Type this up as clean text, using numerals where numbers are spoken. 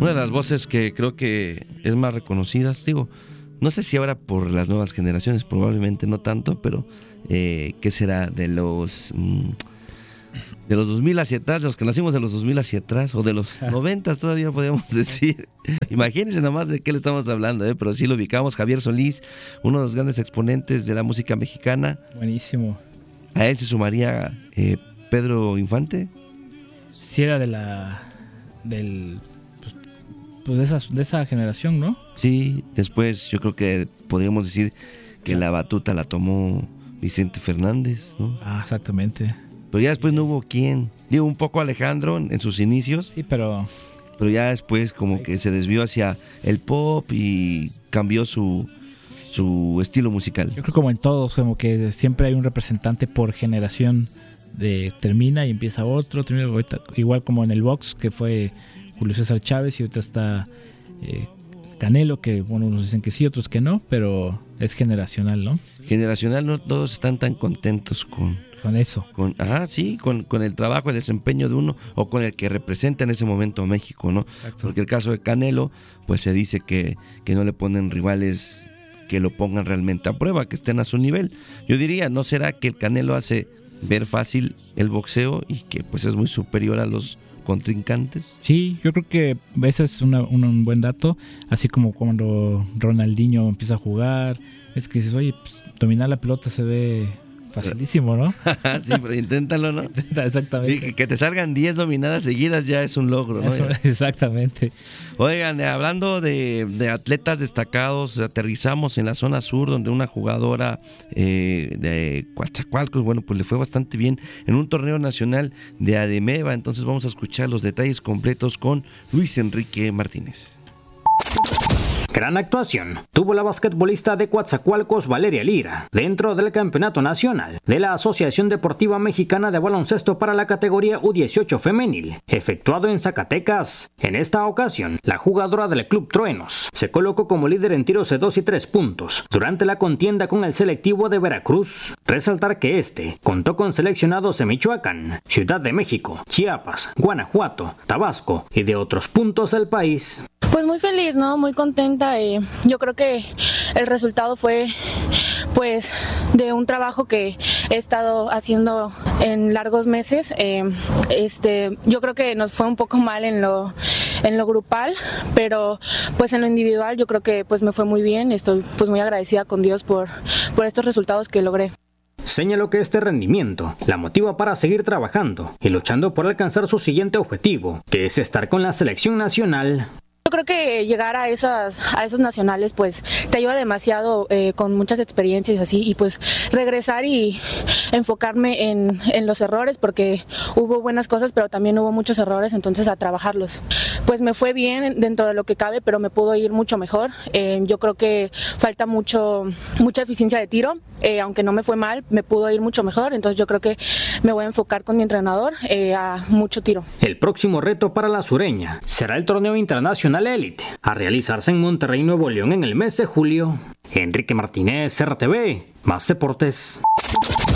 Una de las voces que creo que es más reconocida, digo, no sé si ahora por las nuevas generaciones, probablemente no tanto, pero ¿qué será? De los 2000 hacia atrás, los que nacimos de los 2000 hacia atrás, o de los 90 todavía podemos decir. Imagínense nomás de qué le estamos hablando, pero sí lo ubicamos. Javier Solís, uno de los grandes exponentes de la música mexicana. Buenísimo. A él se sumaría Pedro Infante. Sí, era de esa generación, ¿no? Sí, después yo creo que podríamos decir que la batuta la tomó Vicente Fernández, ¿no? Ah, exactamente. Pero ya después no hubo quien. Digo, un poco Alejandro en sus inicios. Sí, pero ya después como que se desvió hacia el pop y cambió su estilo musical. Yo creo como en todos, como que siempre hay un representante por generación. Termina y empieza otro, igual como en el box, que fue Julio César Chávez, y ahorita está Canelo, que bueno, unos dicen que sí, otros que no, pero es generacional, ¿no? Generacional, no todos están tan contentos con eso. Con el trabajo, el desempeño de uno, o con el que representa en ese momento a México, ¿no? Exacto. Porque el caso de Canelo, pues se dice que no le ponen rivales que lo pongan realmente a prueba, que estén a su nivel. Yo diría, ¿no será que el Canelo hace ver fácil el boxeo y que pues es muy superior a los contrincantes? Sí, yo creo que ese es un buen dato, así como cuando Ronaldinho empieza a jugar, es que dices, oye, pues, dominar la pelota se ve facilísimo, ¿no? Sí, pero inténtalo, ¿no? Exactamente. Que te salgan 10 dominadas seguidas ya es un logro, ¿no? Exactamente. Oigan, hablando de atletas destacados, aterrizamos en la zona sur, donde una jugadora de Coatzacoalcos, bueno, pues le fue bastante bien en un torneo nacional de Ademeva. Entonces vamos a escuchar los detalles completos con Luis Enrique Martínez. Gran actuación tuvo la basquetbolista de Coatzacoalcos Valeria Lira dentro del Campeonato Nacional de la Asociación Deportiva Mexicana de Baloncesto para la categoría U18 femenil, efectuado en Zacatecas. En esta ocasión, la jugadora del Club Truenos se colocó como líder en tiros de 2 y 3 puntos durante la contienda con el selectivo de Veracruz. Resaltar que este contó con seleccionados de Michoacán, Ciudad de México, Chiapas, Guanajuato, Tabasco y de otros puntos del país. Pues muy feliz, ¿no? Muy contenta. Yo creo que el resultado fue pues de un trabajo que he estado haciendo en largos meses. Yo creo que nos fue un poco mal en lo grupal, pero pues en lo individual yo creo que pues me fue muy bien. Estoy pues muy agradecida con Dios por estos resultados que logré. Señaló que este rendimiento la motiva para seguir trabajando y luchando por alcanzar su siguiente objetivo, que es estar con la selección nacional. Yo creo que llegar a esos nacionales pues te ayuda demasiado, con muchas experiencias así, y pues regresar y enfocarme en los errores, porque hubo buenas cosas pero también hubo muchos errores, entonces a trabajarlos. Pues me fue bien dentro de lo que cabe, pero me pudo ir mucho mejor. Yo creo que falta mucha eficiencia de tiro, aunque no me fue mal, me pudo ir mucho mejor, entonces yo creo que me voy a enfocar con mi entrenador a mucho tiro. El próximo reto para la sureña será el torneo internacional Élite, a realizarse en Monterrey, Nuevo León en el mes de julio. Enrique Martínez, RTV, Más Deportes.